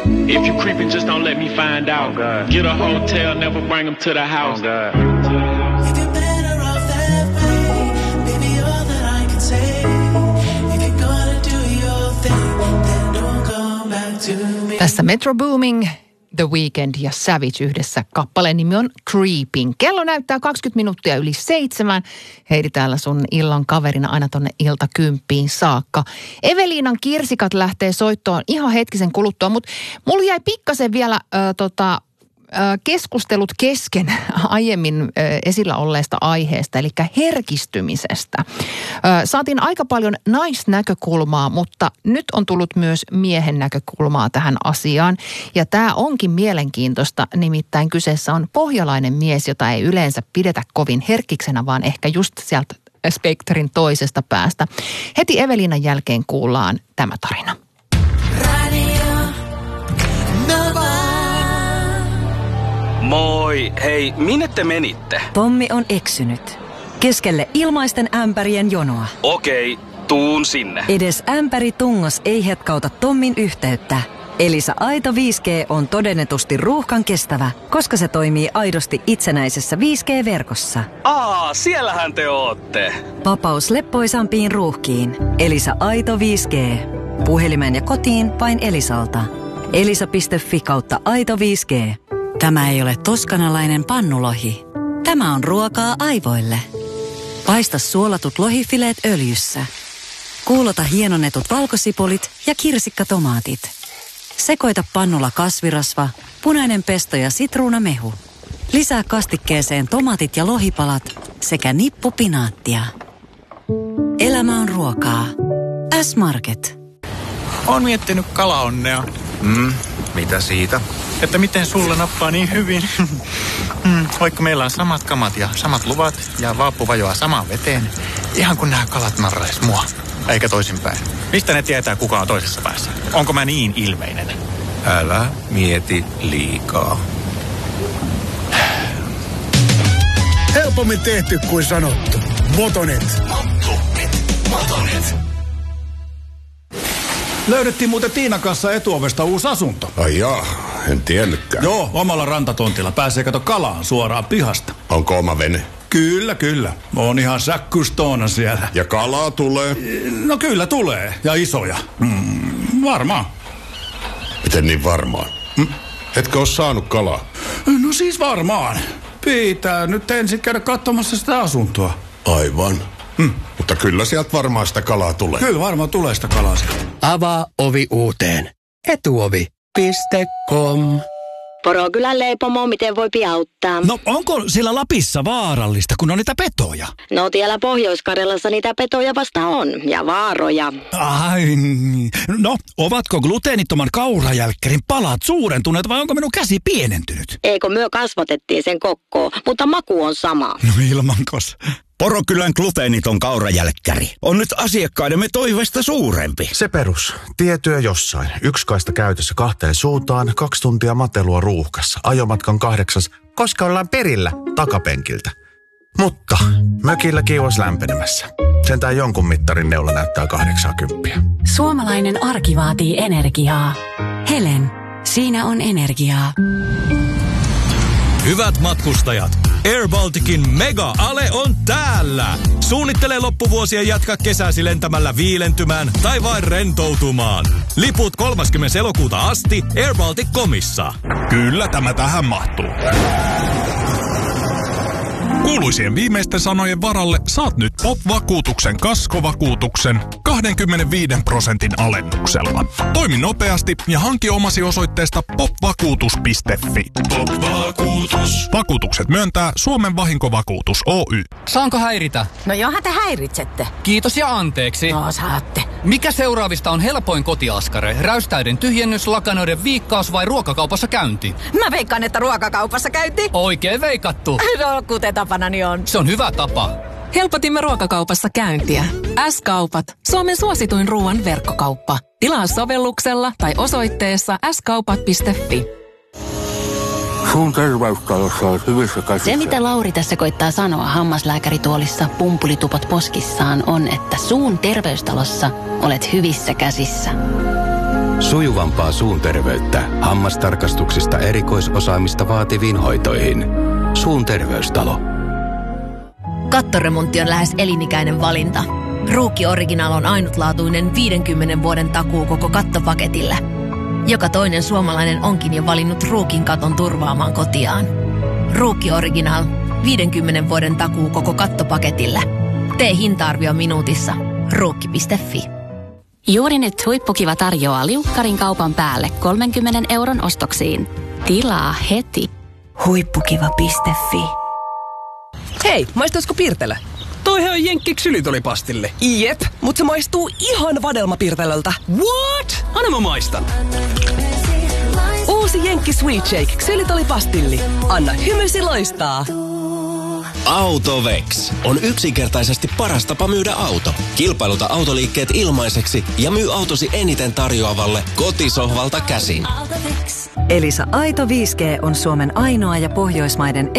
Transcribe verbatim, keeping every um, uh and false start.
If you creeping, just don't let me find out. Oh God. Get a hotel, never bring them to the house. Oh God. If you're better off that way, baby, all that I can say. If you're gonna do your thing, then don't come back to me. Tässä Metro Booming, The Weeknd ja Savage yhdessä. Kappaleen nimi on Creeping. Kello näyttää kaksikymmentä minuuttia yli seitsemän. Heidi täällä sun illan kaverina aina tonne iltakymppiin saakka. Eveliinan kirsikat lähtee soittoon ihan hetkisen kuluttua, mutta mulla jäi pikkasen vielä äh, tota, äh, keskustelut kesken aiemmin äh, esillä olleesta aiheesta, eli herkistymisestä. Äh, saatiin aika paljon naisnäkökulmaa, mutta nyt on tullut myös miehen näkökulmaa tähän asiaan. Ja tämä onkin mielenkiintoista, nimittäin kyseessä on pohjalainen mies, jota ei yleensä pidetä kovin herkkiksenä, vaan ehkä just sieltä spektrin toisesta päästä. Heti Eveliinan jälkeen kuullaan tämä tarina. Moi, hei, minne te menitte? Tommi on eksynyt. Keskelle ilmaisten ämpärien jonoa. Okei, tuun sinne. Edes ämpäri tungos ei hetkauta Tommin yhteyttä. Elisa Aito viisi G on todennetusti ruuhkan kestävä, koska se toimii aidosti itsenäisessä viisi G-verkossa. Aa, siellähän te ootte. Vapaus leppoisampiin ruuhkiin. Elisa Aito viisi G. Puhelimeen ja kotiin vain Elisalta. elisa piste fi kautta aito viisi G. Tämä ei ole toskanalainen pannulohi. Tämä on ruokaa aivoille. Paista suolatut lohifileet öljyssä. Kuulota hienonnetut valkosipulit ja kirsikkatomaatit. Sekoita pannulla kasvirasva, punainen pesto ja sitruunamehu. Lisää kastikkeeseen tomaatit ja lohipalat sekä nippu pinaattia. Elämä on ruokaa. S-Market. Oon miettinyt kalaonnea. Mm, mitä siitä? Että miten sulle nappaa niin hyvin. mm, vaikka meillä on samat kamat ja samat luvat ja vaappu vajoaa samaan veteen. Ihan kun nämä kalat narrais mua. Eikä toisinpäin. Mistä ne tietää, kuka on toisessa päässä? Onko mä niin ilmeinen? Älä mieti liikaa. Helpommin tehty kuin sanottu. Motonet. Motonet. Motonet. Löydettiin muuten Tiinan kanssa etuovesta uusi asunto. Ai jaa, en tiennytkään. Joo, omalla rantatontilla. Pääsee kato kalaan suoraan pihasta. Onko oma vene? Kyllä, kyllä. On ihan säkkystoona siellä. Ja kalaa tulee? No kyllä tulee. Ja isoja. Mm, varmaan. Miten niin varmaan? Mm. Etkö ole saanut kalaa? No siis varmaan. Pitää nyt ensin käydä katsomassa sitä asuntoa. Aivan. Mm. Mutta kyllä sieltä varmaan sitä kalaa tulee. Kyllä varmaan tulee sitä kalaa sieltä. Avaa ovi uuteen. Etuovi piste com. Porokylän leipomo, miten voi auttaa? No onko siellä Lapissa vaarallista, kun on niitä petoja? No siellä Pohjois-Karjalassa niitä petoja vasta on, ja vaaroja. Ai, no ovatko gluteenittoman kaurajälkkärin palat suurentuneet vai onko minun käsi pienentynyt? Eikö myö kasvatettiin sen kokkoon, mutta maku on sama. No ilmankos. Porokylän gluteeniton kaurajälkkäri on nyt asiakkaidemme toiveesta suurempi. Se perus. Tietyö jossain. Yksi kaista käytössä kahteen suuntaan, kaksi tuntia matelua ruuhkassa. Ajomatkan kahdeksas, koska ollaan perillä takapenkiltä. Mutta mökillä kiivas lämpenemässä. Sentään jonkun mittarin neula näyttää kahdeksankymmentä. Suomalainen arki vaatii energiaa. Helen, siinä on energiaa. Hyvät matkustajat, Air Balticin mega-ale on täällä! Suunnittele loppuvuosia jatkaa kesäsi lentämällä viilentymään tai vain rentoutumaan. Liput kolmaskymmenes elokuuta asti air baltic piste comissa. Kyllä tämä tähän mahtuu. Kuuluisien viimeisten sanojen varalle saat nyt P O P-vakuutuksen kaskovakuutuksen kaksikymmentäviisi prosentin alennuksella. Toimi nopeasti ja hanki omasi osoitteesta popvakuutus piste fi. P O P-vakuutus. Vakuutukset myöntää Suomen vahinkovakuutus Oy. Saanko häiritä? No johan te häiritsette. Kiitos ja anteeksi. No saatte. Mikä seuraavista on helpoin kotiaskare? Räystäiden tyhjennys, lakanoiden viikkaus vai ruokakaupassa käynti? Mä veikkaan, että ruokakaupassa käynti. Oikein veikattu. No kuten tapanani on. Se on hyvä tapa. Helpotimme ruokakaupassa käyntiä. S-kaupat. Suomen suosituin ruoan verkkokauppa. Tilaa sovelluksella tai osoitteessa s kaupat piste fi. Sun terveystalossa on hyvissä käsissä. Se, mitä Lauri tässä koittaa sanoa hammaslääkärituolissa pumpulitupot poskissaan, on, että suun terveystalossa olet hyvissä käsissä. Sujuvampaa suun terveyttä hammastarkastuksista erikoisosaamista vaativiin hoitoihin. Suun terveystalo. Kattoremontti on lähes elinikäinen valinta. Ruukki Original on ainutlaatuinen viidenkymmenen vuoden takuu koko kattopaketille. Joka toinen suomalainen onkin jo valinnut Ruukin katon turvaamaan kotiaan. Ruukki Original. viidenkymmenen vuoden takuu koko kattopaketille. Tee hinta-arvio minuutissa. Ruukki piste fi. Juuri nyt Huippukiva tarjoaa liukkarin kaupan päälle kolmenkymmenen euron ostoksiin. Tilaa heti. Huippukiva piste fi. Hei, maistuisiko Pirtelö? Toihan on Jenkki ksylitolipastille. Jep, mutta se maistuu ihan vadelmapirtelöltä. What? Anna mä maistan. Uusi Jenkki Sweet Shake ksylitolipastilli. Anna hymysi loistaa. Autovex on yksinkertaisesti paras tapa myydä auto. Kilpailuta autoliikkeet ilmaiseksi ja myy autosi eniten tarjoavalle kotisohvalta käsin. Elisa Aito viisi G on Suomen ainoa ja Pohjoismaiden